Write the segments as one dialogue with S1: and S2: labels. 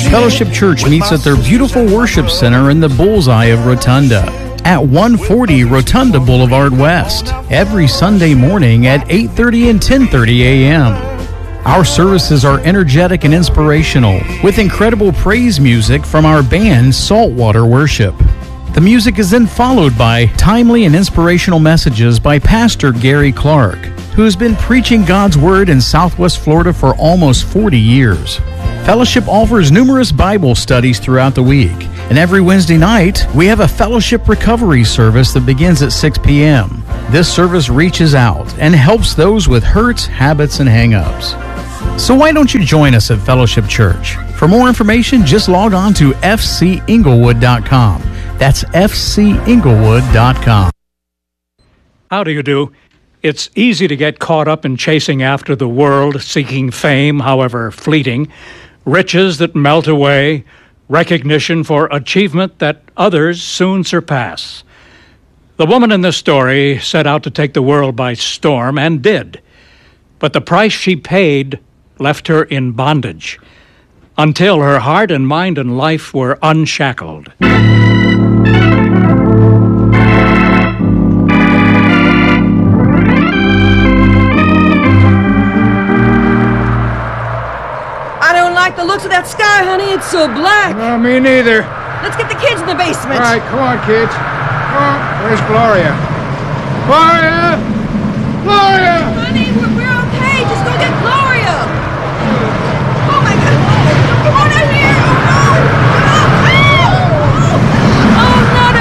S1: Fellowship Church meets at their beautiful worship center in the bullseye of Rotunda at 140 Rotunda Boulevard West every Sunday morning at 8:30 and 10:30 a.m. Our services are energetic and inspirational with incredible praise music from our band Saltwater Worship. The music is then followed by timely and inspirational messages by Pastor Gary Clark, who has been preaching God's Word in Southwest Florida for almost 40 years. Fellowship offers numerous Bible studies throughout the week, and every Wednesday night, we have a Fellowship Recovery service that begins at 6 p.m. This service reaches out and helps those with hurts, habits, and hang-ups. So why don't you join us at Fellowship Church? For more information, just log on to fcinglewood.com. That's fcinglewood.com.
S2: How do you do? It's easy to get caught up in chasing after the world, seeking fame, however fleeting, riches that melt away, recognition for achievement that others soon surpass. The woman in this story set out to take the world by storm and did, but the price she paid left her in bondage until her heart and mind and life were unshackled.
S3: The looks of that sky, honey, it's so black.
S4: No, me neither.
S3: Let's get the kids in the basement.
S4: All right, come on, kids. Come on. Where's Gloria? Gloria! Gloria!
S3: Honey, we're okay. Just go get Gloria. Oh, my God. Come on in here. Oh, not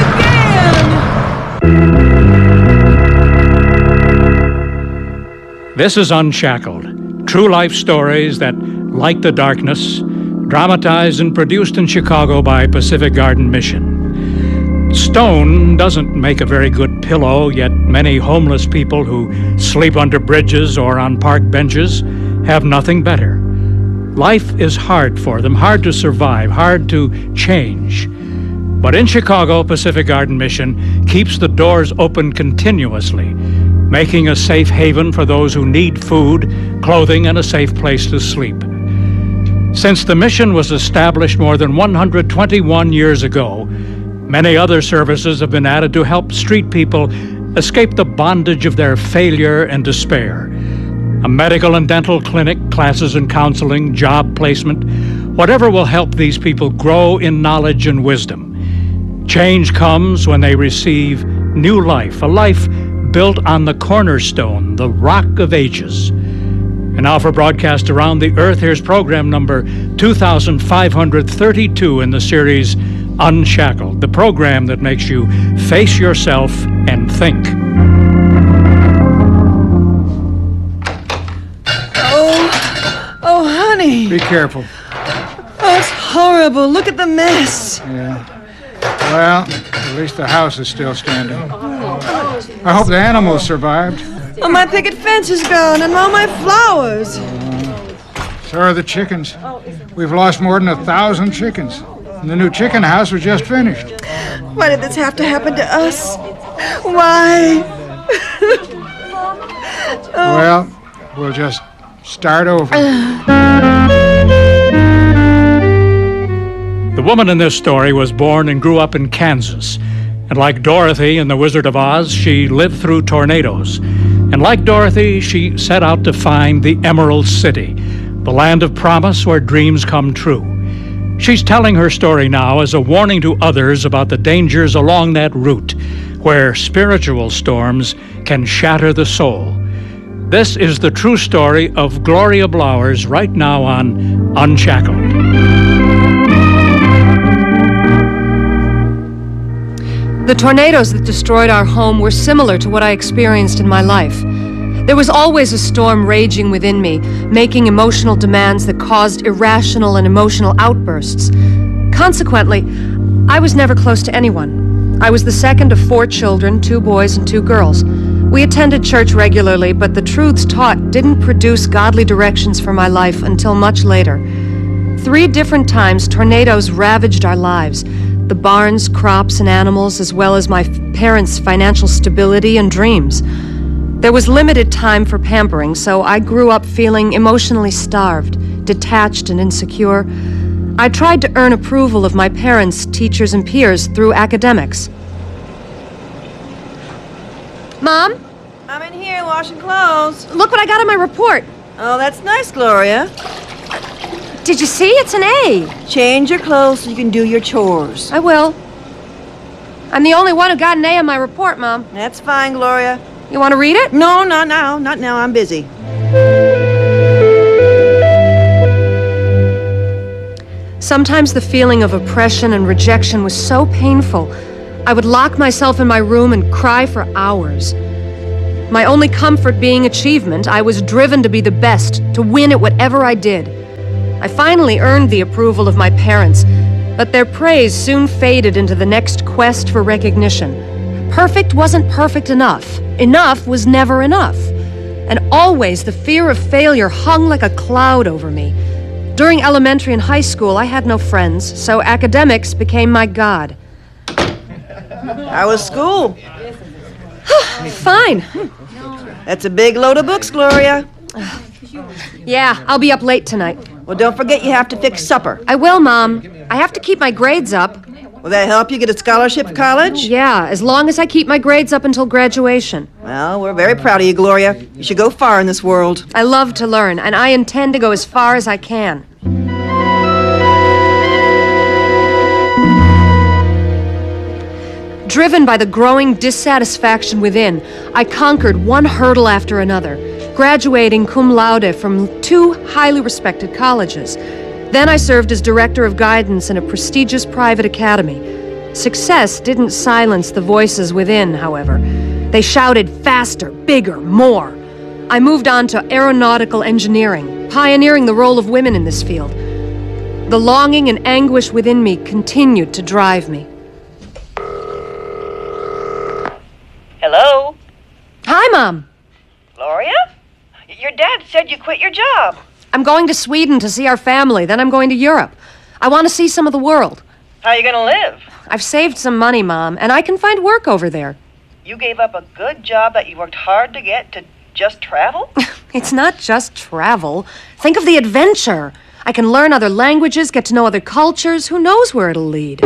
S3: again.
S2: This is Unshackled. True life stories that, like the darkness, dramatized and produced in Chicago by Pacific Garden Mission. Stone doesn't make a very good pillow, yet many homeless people who sleep under bridges or on park benches have nothing better. Life is hard for them, hard to survive, hard to change. But in Chicago, Pacific Garden Mission keeps the doors open continuously, making a safe haven for those who need food, clothing, and a safe place to sleep. Since the mission was established more than 121 years ago, many other services have been added to help street people escape the bondage of their failure and despair. A medical and dental clinic, classes and counseling, job placement, whatever will help these people grow in knowledge and wisdom. Change comes when they receive new life, a life built on the cornerstone, the Rock of Ages. And now for broadcast around the earth, here's program number 2532 in the series Unshackled, the program that makes you face yourself and think.
S3: Oh, honey.
S4: Be careful.
S3: Oh, it's horrible. Look at the mess.
S4: Yeah. Well, at least the house is still standing. I hope the animals survived.
S3: Oh, my picket fence is gone and all my flowers.
S4: So are the chickens. We've lost more than 1,000 chickens. And the new chicken house was just finished.
S3: Why did this have to happen to us? Why?
S4: Well, we'll just start over.
S2: The woman in this story was born and grew up in Kansas. And like Dorothy in The Wizard of Oz, she lived through tornadoes. And like Dorothy, she set out to find the Emerald City, the land of promise where dreams come true. She's telling her story now as a warning to others about the dangers along that route, where spiritual storms can shatter the soul. This is the true story of Gloria Blowers right now on Unshackled.
S5: The tornadoes that destroyed our home were similar to what I experienced in my life. There was always a storm raging within me, making emotional demands that caused irrational and emotional outbursts. Consequently, I was never close to anyone. I was the second of 4 children, 2 boys and 2 girls. We attended church regularly, but the truths taught didn't produce godly directions for my life until much later. 3 different times, tornadoes ravaged our lives. The barns, crops, and animals, as well as my parents' financial stability and dreams. There was limited time for pampering, so I grew up feeling emotionally starved, detached, and insecure. I tried to earn approval of my parents, teachers, and peers through academics. Mom?
S3: I'm in here washing clothes.
S5: Look what I got in my report.
S3: Oh, that's nice, Gloria.
S5: Did you see? It's an A.
S3: Change your clothes so you can do your chores.
S5: I will. I'm the only one who got an A on my report, Mom.
S3: That's fine, Gloria.
S5: You want to read it?
S3: No, not now. Not now. I'm busy.
S5: Sometimes the feeling of oppression and rejection was so painful, I would lock myself in my room and cry for hours. My only comfort being achievement, I was driven to be the best, to win at whatever I did. I finally earned the approval of my parents, but their praise soon faded into the next quest for recognition. Perfect wasn't perfect enough. Enough was never enough. And always the fear of failure hung like a cloud over me. During elementary and high school, I had no friends, so academics became my god.
S3: How was school?
S5: Fine.
S3: That's a big load of books, Gloria.
S5: Yeah, I'll be up late tonight.
S3: Well, don't forget you have to fix supper.
S5: I will, Mom. I have to keep my grades up.
S3: Will that help you get a scholarship for college?
S5: Yeah, as long as I keep my grades up until graduation.
S3: Well, we're very proud of you, Gloria. You should go far in this world.
S5: I love to learn, and I intend to go as far as I can. Driven by the growing dissatisfaction within, I conquered one hurdle after another, graduating cum laude from 2 highly respected colleges. Then I served as director of guidance in a prestigious private academy. Success didn't silence the voices within, however. They shouted faster, bigger, more. I moved on to aeronautical engineering, pioneering the role of women in this field. The longing and anguish within me continued to drive me.
S3: Hello?
S5: Hi, Mom.
S3: Gloria? Your dad said you quit your job.
S5: I'm going to Sweden to see our family, then I'm going to Europe. I want to see some of the world.
S3: How are you going to live?
S5: I've saved some money, Mom, and I can find work over there.
S3: You gave up a good job that you worked hard to get to just travel?
S5: It's not just travel. Think of the adventure. I can learn other languages, get to know other cultures. Who knows where it'll lead?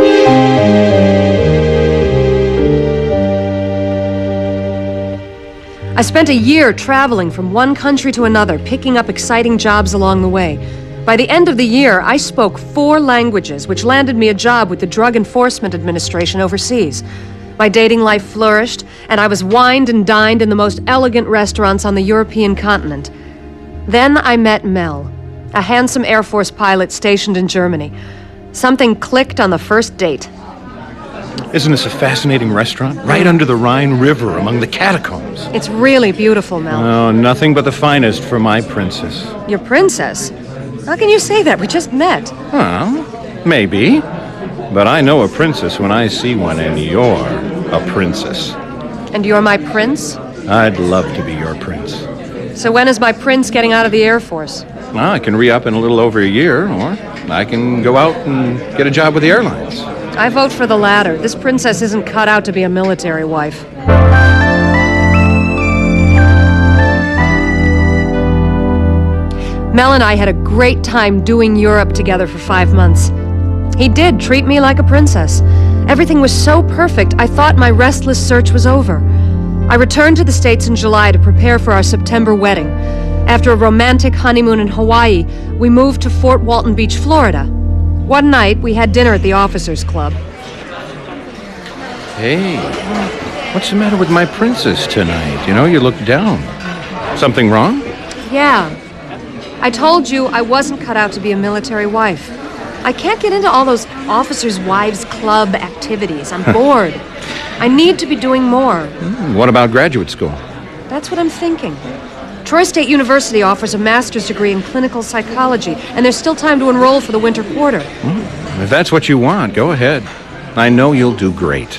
S5: I spent a year traveling from one country to another, picking up exciting jobs along the way. By the end of the year, I spoke 4 languages, which landed me a job with the Drug Enforcement Administration overseas. My dating life flourished, and I was wined and dined in the most elegant restaurants on the European continent. Then I met Mel, a handsome Air Force pilot stationed in Germany. Something clicked on the first date.
S6: Isn't this a fascinating restaurant? Right under the Rhine River, among the catacombs.
S5: It's really beautiful, Mel.
S6: Oh, nothing but the finest for my princess.
S5: Your princess? How can you say that? We just met.
S6: Well, maybe. But I know a princess when I see one, and you're a princess.
S5: And you're my prince?
S6: I'd love to be your prince.
S5: So when is my prince getting out of the Air Force?
S6: Well, I can re-up in a little over a year, or I can go out and get a job with the airlines.
S5: I vote for the latter. This princess isn't cut out to be a military wife. Mel and I had a great time doing Europe together for 5 months. He did treat me like a princess. Everything was so perfect, I thought my restless search was over. I returned to the States in July to prepare for our September wedding. After a romantic honeymoon in Hawaii, we moved to Fort Walton Beach, Florida. One night, we had dinner at the Officers Club.
S6: Hey, what's the matter with my princess tonight? You know, you look down. Something wrong?
S5: Yeah. I told you I wasn't cut out to be a military wife. I can't get into all those Officers' Wives Club activities. I'm bored. I need to be doing more.
S6: What about graduate school?
S5: That's what I'm thinking. Troy State University offers a master's degree in clinical psychology, and there's still time to enroll for the winter quarter.
S6: If that's what you want, go ahead. I know you'll do great.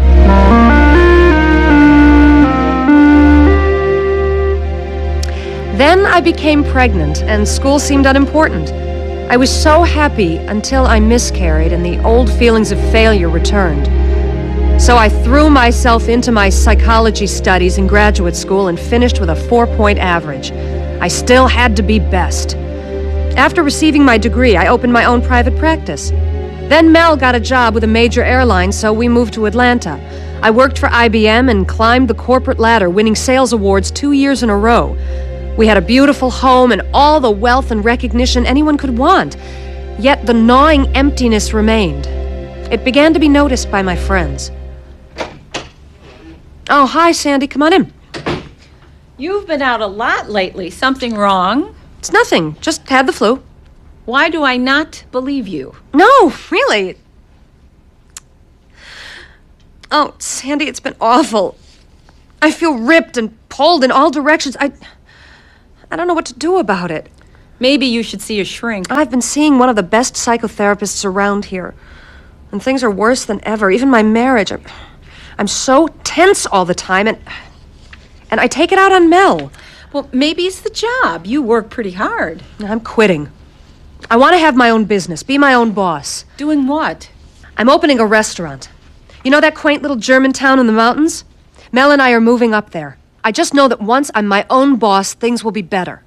S5: Then I became pregnant, and school seemed unimportant. I was so happy until I miscarried and the old feelings of failure returned. So I threw myself into my psychology studies in graduate school and finished with a 4-point average. I still had to be best. After receiving my degree, I opened my own private practice. Then Mel got a job with a major airline, so we moved to Atlanta. I worked for IBM and climbed the corporate ladder, winning sales awards 2 years in a row. We had a beautiful home and all the wealth and recognition anyone could want. Yet the gnawing emptiness remained. It began to be noticed by my friends. Oh, hi, Sandy. Come on in.
S7: You've been out a lot lately. Something wrong?
S5: It's nothing. Just had the flu.
S7: Why do I not believe you?
S5: No, really. Oh, Sandy, it's been awful. I feel ripped and pulled in all directions. I don't know what to do about it.
S7: Maybe you should see a shrink.
S5: I've been seeing one of the best psychotherapists around here. And things are worse than ever. Even my marriage. I'm so tense all the time, and I take it out on Mel.
S7: Well, maybe it's the job. You work pretty hard.
S5: I'm quitting. I want to have my own business, be my own boss.
S7: Doing what?
S5: I'm opening a restaurant. You know that quaint little German town in the mountains? Mel and I are moving up there. I just know that once I'm my own boss, things will be better.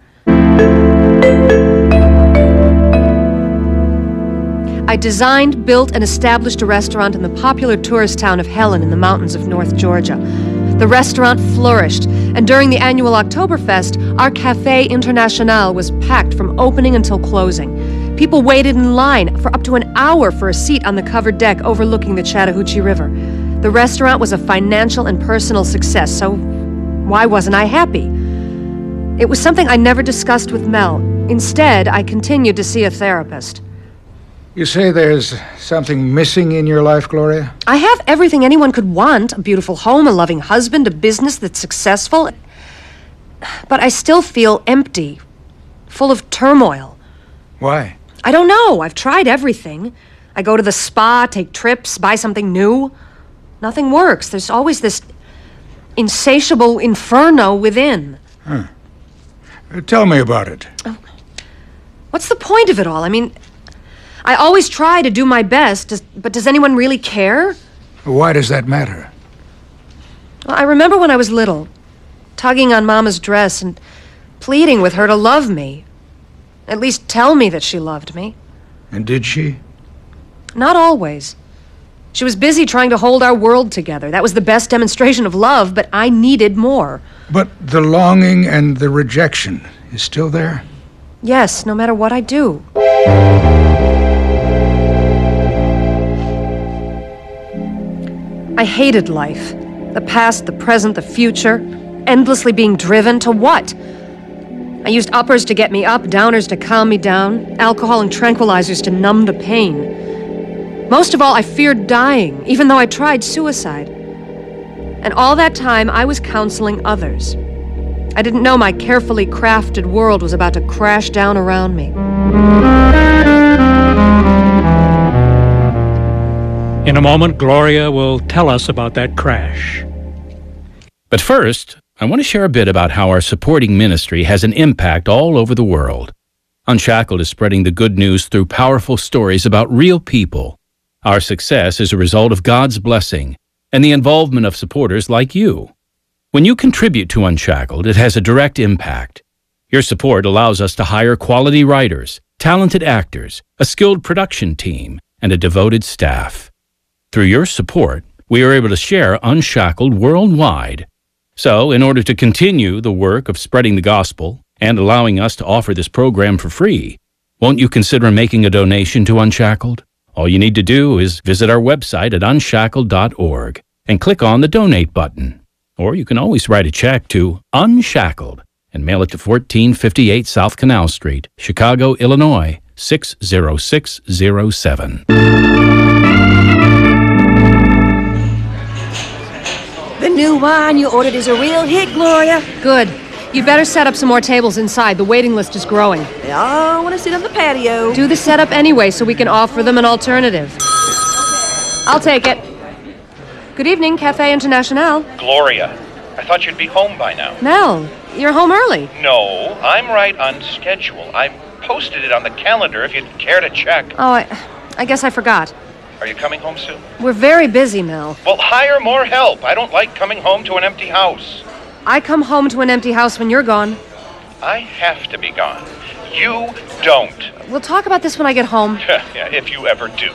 S5: I designed, built, and established a restaurant in the popular tourist town of Helen in the mountains of North Georgia. The restaurant flourished, and during the annual Oktoberfest, our Café International was packed from opening until closing. People waited in line for up to an hour for a seat on the covered deck overlooking the Chattahoochee River. The restaurant was a financial and personal success, so why wasn't I happy? It was something I never discussed with Mel. Instead, I continued to see a therapist.
S4: You say there's something missing in your life, Gloria?
S5: I have everything anyone could want. A beautiful home, a loving husband, a business that's successful. But I still feel empty, full of turmoil.
S4: Why?
S5: I don't know. I've tried everything. I go to the spa, take trips, buy something new. Nothing works. There's always this insatiable inferno within.
S4: Tell me about it.
S5: What's the point of it all? I mean, I always try to do my best, but does anyone really care?
S4: Why does that matter?
S5: Well, I remember when I was little, tugging on Mama's dress and pleading with her to love me. At least tell me that she loved me.
S4: And did she?
S5: Not always. She was busy trying to hold our world together. That was the best demonstration of love, but I needed more.
S4: But the longing and the rejection is still there?
S5: Yes, no matter what I do. I hated life. The past, the present, the future. Endlessly being driven to what? I used uppers to get me up, downers to calm me down, alcohol and tranquilizers to numb the pain. Most of all, I feared dying, even though I tried suicide. And all that time, I was counseling others. I didn't know my carefully crafted world was about to crash down around me.
S2: In a moment, Gloria will tell us about that crash.
S8: But first, I want to share a bit about how our supporting ministry has an impact all over the world. Unshackled is spreading the good news through powerful stories about real people. Our success is a result of God's blessing and the involvement of supporters like you. When you contribute to Unshackled, it has a direct impact. Your support allows us to hire quality writers, talented actors, a skilled production team, and a devoted staff. Through your support, we are able to share Unshackled worldwide. So, in order to continue the work of spreading the gospel and allowing us to offer this program for free, won't you consider making a donation to Unshackled? All you need to do is visit our website at unshackled.org and click on the Donate button. Or you can always write a check to Unshackled and mail it to 1458 South Canal Street, Chicago, Illinois, 60607.
S3: The new wine you ordered is a real hit, Gloria.
S5: Good. You better set up some more tables inside. The waiting list is growing.
S3: They all want to sit on the patio.
S5: Do the setup anyway so we can offer them an alternative. I'll take it. Good evening, Café International.
S6: Gloria, I thought you'd be home by now.
S5: Mel, you're home early.
S6: No, I'm right on schedule. I posted it on the calendar if you'd care to check.
S5: Oh, I guess I forgot.
S6: Are you coming home soon?
S5: We're very busy, Mel.
S6: Well, hire more help. I don't like coming home to an empty house.
S5: I come home to an empty house when you're gone.
S6: I have to be gone. You don't.
S5: We'll talk about this when I get home.
S6: Yeah, if you ever do.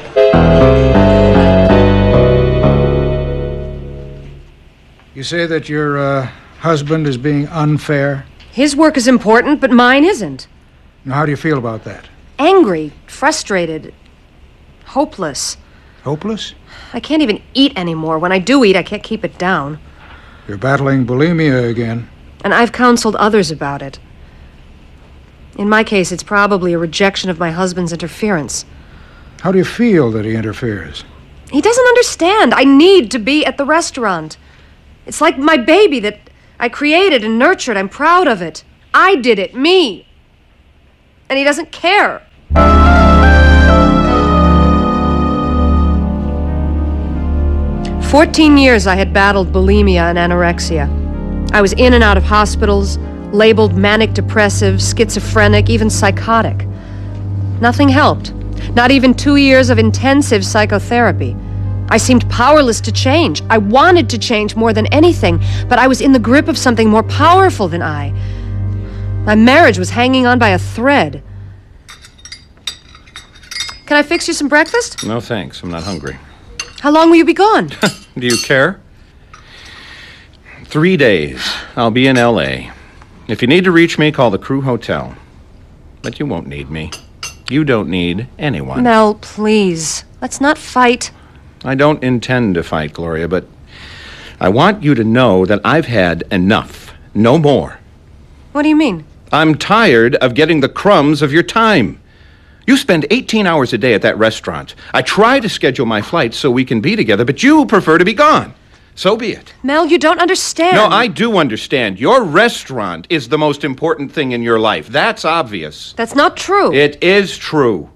S4: You say that your husband is being unfair?
S5: His work is important, but mine isn't.
S4: Now, how do you feel about that?
S5: Angry, frustrated, hopeless.
S4: Hopeless?
S5: I can't even eat anymore. When I do eat, I can't keep it down.
S4: You're battling bulimia again.
S5: And I've counseled others about it. In my case, it's probably a rejection of my husband's interference.
S4: How do you feel that he interferes?
S5: He doesn't understand. I need to be at the restaurant. It's like my baby that I created and nurtured. I'm proud of it. I did it, me. And he doesn't care. 14 years I had battled bulimia and anorexia. I was in and out of hospitals, labeled manic depressive, schizophrenic, even psychotic. Nothing helped. Not even 2 years of intensive psychotherapy. I seemed powerless to change. I wanted to change more than anything, but I was in the grip of something more powerful than I. My marriage was hanging on by a thread. Can I fix you some breakfast?
S6: No, thanks. I'm not hungry.
S5: How long will you be gone?
S6: Do you care? 3 days. I'll be in L.A. If you need to reach me, call the Crew Hotel. But you won't need me. You don't need anyone.
S5: Mel, please. Let's not fight.
S6: I don't intend to fight, Gloria, but I want you to know that I've had enough. No more.
S5: What do you mean?
S6: I'm tired of getting the crumbs of your time. You spend 18 hours a day at that restaurant. I try to schedule my flights so we can be together, but you prefer to be gone. So be it.
S5: Mel, you don't understand.
S6: No, I do understand. Your restaurant is the most important thing in your life. That's obvious.
S5: That's not true.
S6: It is true.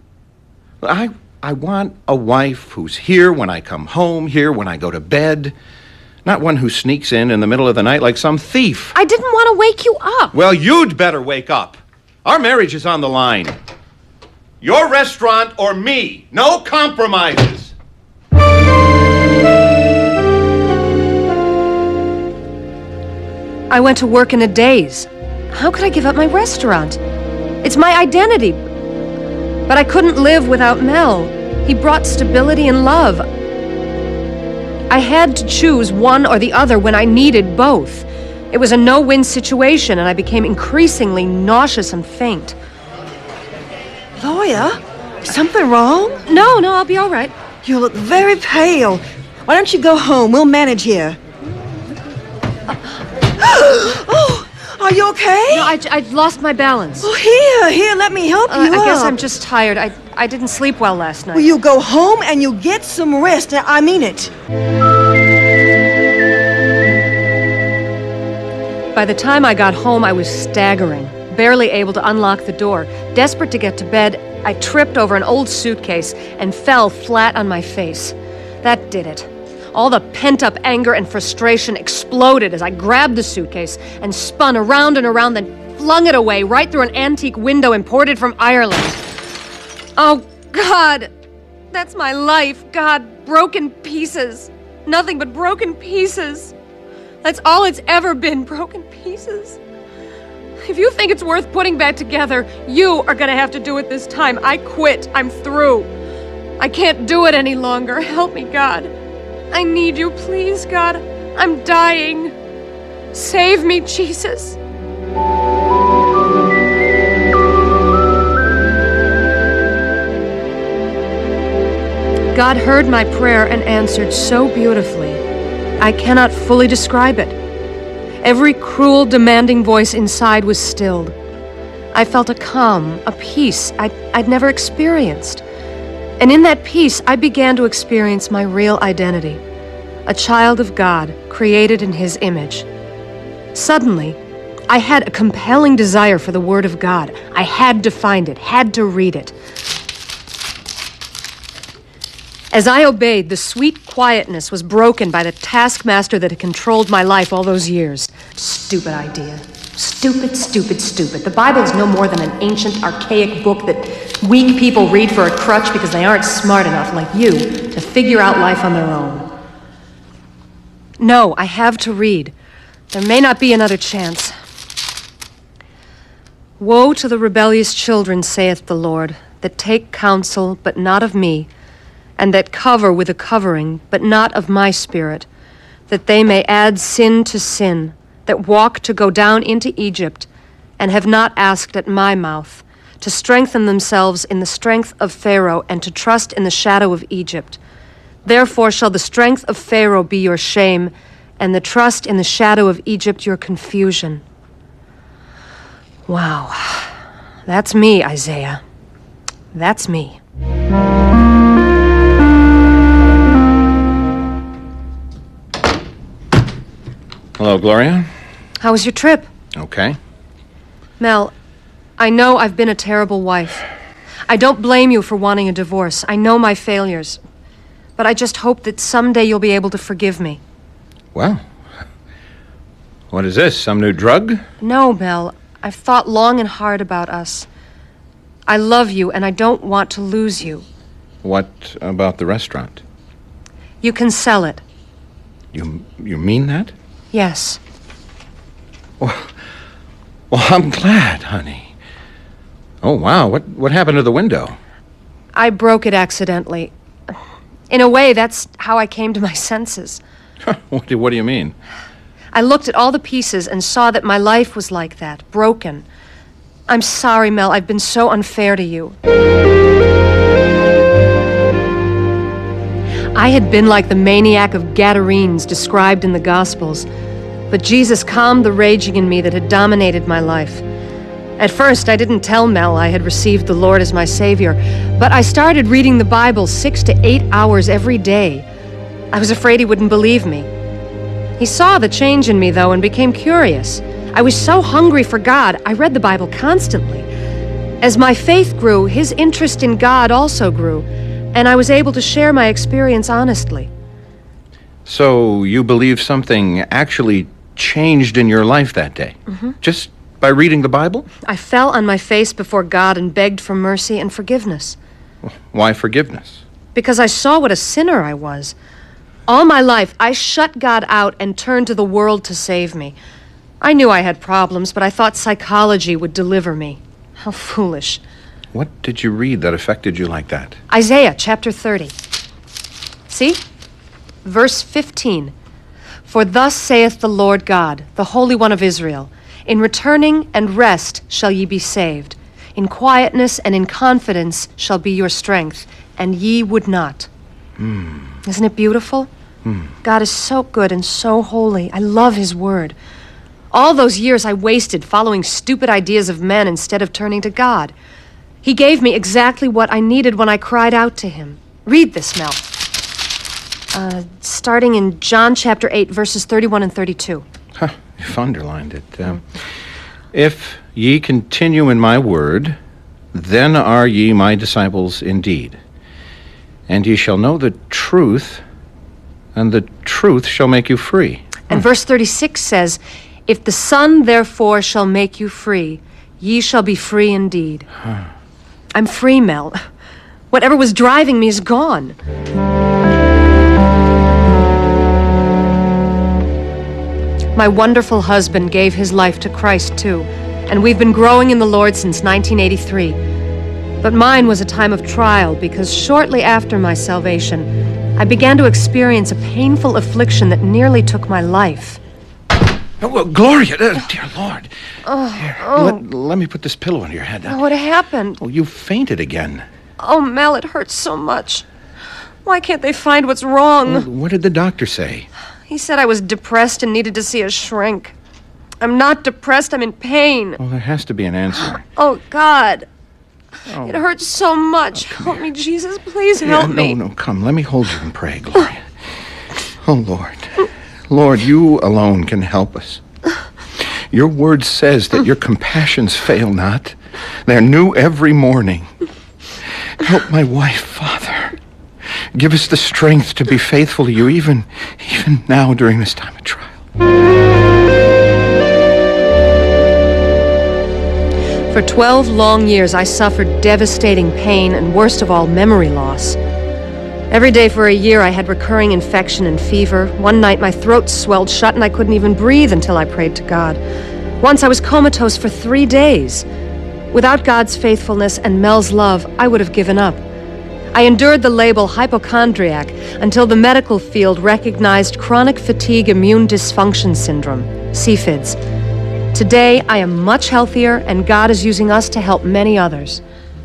S6: I want a wife who's here when I come home, here when I go to bed. Not one who sneaks in the middle of the night like some thief.
S5: I didn't want to wake you up.
S6: Well, you'd better wake up. Our marriage is on the line. Your restaurant or me. No compromises.
S5: I went to work in a daze. How could I give up my restaurant? It's my identity. But I couldn't live without Mel. He brought stability and love. I had to choose one or the other when I needed both. It was a no-win situation, and I became increasingly nauseous and faint.
S3: Gloria, something wrong?
S5: No, I'll be all right.
S3: You look very pale. Why don't you go home? We'll manage here. Oh, are you okay?
S5: No, I lost my balance.
S3: Oh, here, let me help you
S5: I guess
S3: up.
S5: I'm just tired. I didn't sleep well last night.
S3: Well, you go home and you get some rest. I mean it.
S5: By the time I got home, I was staggering, barely able to unlock the door. Desperate to get to bed, I tripped over an old suitcase and fell flat on my face. That did it. All the pent-up anger and frustration exploded as I grabbed the suitcase and spun around and around, then flung it away right through an antique window imported from Ireland. Oh, God! That's my life, God. Broken pieces. Nothing but broken pieces. That's all it's ever been, broken pieces. If you think it's worth putting back together, you are gonna have to do it this time. I quit. I'm through. I can't do it any longer. Help me, God. I need you, please, God. I'm dying. Save me, Jesus. God heard my prayer and answered so beautifully. I cannot fully describe it. Every cruel, demanding voice inside was stilled. I felt a calm, a peace I'd never experienced. And in that peace, I began to experience my real identity. A child of God, created in His image. Suddenly, I had a compelling desire for the Word of God. I had to find it, had to read it. As I obeyed, the sweet quietness was broken by the taskmaster that had controlled my life all those years. Stupid idea. Stupid, stupid, stupid. The Bible is no more than an ancient, archaic book that weak people read for a crutch because they aren't smart enough, like you, to figure out life on their own. No, I have to read. There may not be another chance. Woe to the rebellious children, saith the Lord, that take counsel, but not of me, and that cover with a covering, but not of my spirit, that they may add sin to sin, that walk to go down into Egypt, and have not asked at my mouth, to strengthen themselves in the strength of Pharaoh, and to trust in the shadow of Egypt. Therefore shall the strength of Pharaoh be your shame, and the trust in the shadow of Egypt your confusion. Wow. That's me, Isaiah. That's me.
S6: Hello, Gloria.
S5: How was your trip?
S6: Okay.
S5: Mel, I know I've been a terrible wife. I don't blame you for wanting a divorce. I know my failures. But I just hope that someday you'll be able to forgive me.
S6: Well, what is this, some new drug?
S5: No, Mel. I've thought long and hard about us. I love you, and I don't want to lose you.
S6: What about the restaurant?
S5: You can sell it.
S6: You mean that?
S5: Yes.
S6: Well, I'm glad, honey. Oh, wow. What happened to the window?
S5: I broke it accidentally. In a way, that's how I came to my senses.
S6: What do you mean?
S5: I looked at all the pieces and saw that my life was like that, broken. I'm sorry, Mel. I've been so unfair to you. I had been like the maniac of Gadarenes described in the Gospels, but Jesus calmed the raging in me that had dominated my life. At first, I didn't tell Mel I had received the Lord as my Savior, but I started reading the Bible 6 to 8 hours every day. I was afraid he wouldn't believe me. He saw the change in me, though, and became curious. I was so hungry for God, I read the Bible constantly. As my faith grew, his interest in God also grew, and I was able to share my experience honestly.
S6: So you believe something actually changed in your life that day? Mm-hmm. Just by reading the Bible?
S5: I fell on my face before God and begged for mercy and forgiveness.
S6: Why forgiveness?
S5: Because I saw what a sinner I was. All my life, I shut God out and turned to the world to save me. I knew I had problems, but I thought psychology would deliver me. How foolish.
S6: What did you read that affected you like that?
S5: Isaiah chapter 30. See? Verse 15. For thus saith the Lord God, the Holy One of Israel, in returning and rest shall ye be saved. In quietness and in confidence shall be your strength, and ye would not. Isn't it beautiful? God is so good and so holy. I love his word. All those years I wasted following stupid ideas of men instead of turning to God. He gave me exactly what I needed when I cried out to him. Read this, Mel. Starting in John chapter 8, verses 31 and 32.
S6: You've underlined it. If ye continue in my word, then are ye my disciples indeed. And ye shall know the truth, and the truth shall make you free.
S5: And verse 36 says, if the Son therefore shall make you free, ye shall be free indeed. I'm free, Mel. Whatever was driving me is gone. My wonderful husband gave his life to Christ, too, and we've been growing in the Lord since 1983. But mine was a time of trial because shortly after my salvation, I began to experience a painful affliction that nearly took my life.
S6: Oh, well, Gloria, dear Lord. Here, let me put this pillow on your head.
S5: What happened?
S6: Oh, you fainted again.
S5: Oh, Mel, it hurts so much. Why can't they find what's wrong?
S6: What did the doctor say?
S5: He said I was depressed and needed to see a shrink. I'm not depressed, I'm in pain.
S6: Well, there has to be an answer.
S5: Oh, God. Oh. It hurts so much. Help me, Jesus. Please help me.
S6: No, come. Let me hold you and pray, Gloria. Oh, Lord. Lord, you alone can help us. Your word says that your compassions fail not. They're new every morning. Help my wife, Father. Give us the strength to be faithful to you, even now during this time of trial.
S5: For 12 long years, I suffered devastating pain and, worst of all, memory loss. Every day for a year, I had recurring infection and fever. One night, my throat swelled shut and I couldn't even breathe until I prayed to God. Once, I was comatose for 3 days. Without God's faithfulness and Mel's love, I would have given up. I endured the label hypochondriac until the medical field recognized chronic fatigue immune dysfunction syndrome, CFIDS. Today, I am much healthier, and God is using us to help many others.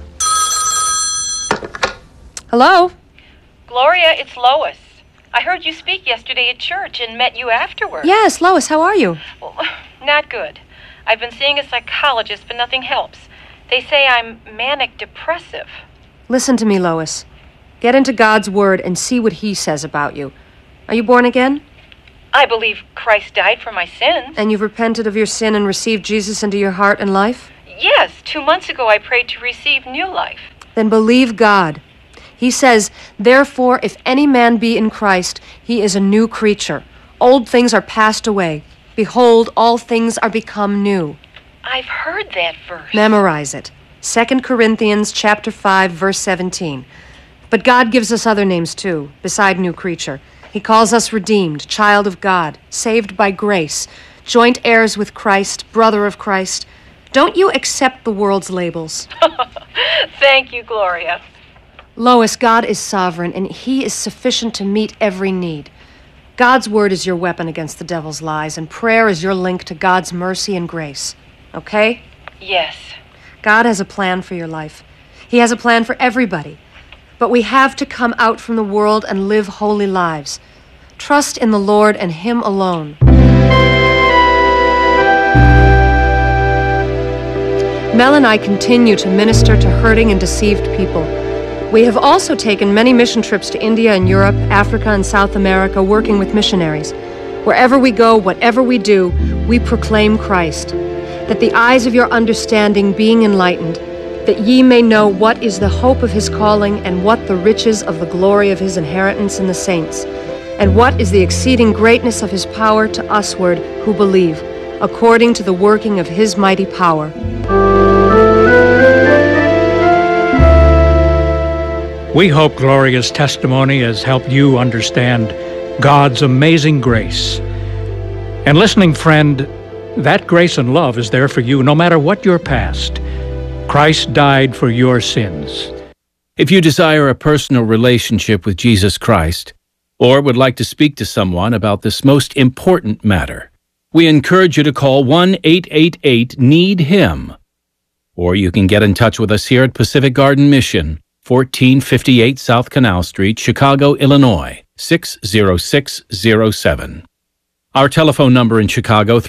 S5: Hello?
S9: Gloria, it's Lois. I heard you speak yesterday at church and met you afterward.
S5: Yes, Lois, how are you?
S9: Well, not good. I've been seeing a psychologist, but nothing helps. They say I'm manic depressive.
S5: Listen to me, Lois. Get into God's Word and see what He says about you. Are you born again?
S9: I believe Christ died for my sins.
S5: And you've repented of your sin and received Jesus into your heart and life?
S9: Yes, 2 months ago I prayed to receive new life.
S5: Then believe God. He says, "Therefore, if any man be in Christ, he is a new creature. Old things are passed away. Behold, all things are become new."
S9: I've heard that verse.
S5: Memorize it. 2 Corinthians chapter 5, verse 17. But God gives us other names too, beside new creature. He calls us redeemed, child of God, saved by grace, joint heirs with Christ, brother of Christ. Don't you accept the world's labels.
S9: Thank you, Gloria.
S5: Lois, God is sovereign, and He is sufficient to meet every need. God's Word is your weapon against the devil's lies, and prayer is your link to God's mercy and grace. Okay?
S9: Yes.
S5: God has a plan for your life. He has a plan for everybody. But we have to come out from the world and live holy lives. Trust in the Lord and Him alone. Mel and I continue to minister to hurting and deceived people. We have also taken many mission trips to India and Europe, Africa and South America, working with missionaries. Wherever we go, whatever we do, we proclaim Christ, that the eyes of your understanding being enlightened, that ye may know what is the hope of His calling, and what the riches of the glory of His inheritance in the saints, and what is the exceeding greatness of His power to usward who believe, according to the working of His mighty power.
S2: We hope Gloria's testimony has helped you understand God's amazing grace. And listening friend, that grace and love is there for you no matter what your past. Christ died for your sins.
S8: If you desire a personal relationship with Jesus Christ, or would like to speak to someone about this most important matter, we encourage you to call 1-888-NEED-HIM. Or you can get in touch with us here at Pacific Garden Mission, 1458 South Canal Street, Chicago, Illinois, 60607. Our telephone number in Chicago,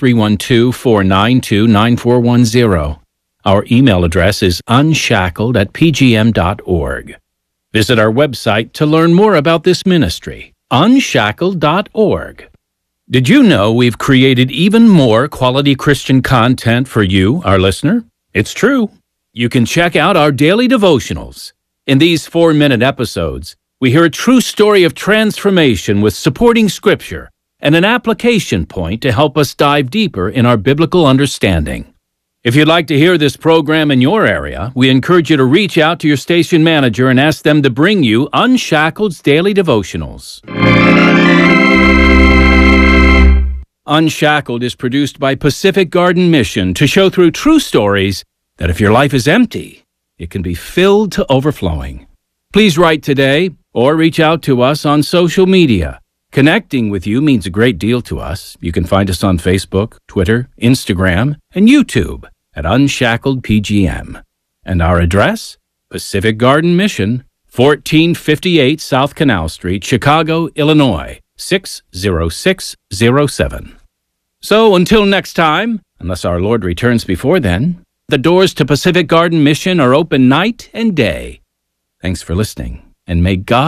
S8: 312-492-9410. Our email address is unshackled@pgm.org. Visit our website to learn more about this ministry, unshackled.org. Did you know we've created even more quality Christian content for you, our listener? It's true. You can check out our daily devotionals. In these 4-minute episodes, we hear a true story of transformation with supporting scripture and an application point to help us dive deeper in our biblical understanding. If you'd like to hear this program in your area, we encourage you to reach out to your station manager and ask them to bring you Unshackled's Daily Devotionals. Unshackled is produced by Pacific Garden Mission to show through true stories that if your life is empty, it can be filled to overflowing. Please write today or reach out to us on social media. Connecting with you means a great deal to us. You can find us on Facebook, Twitter, Instagram, and YouTube at Unshackled PGM. And our address? Pacific Garden Mission, 1458 South Canal Street, Chicago, Illinois, 60607. So until next time, unless our Lord returns before then, the doors to Pacific Garden Mission are open night and day. Thanks for listening, and may God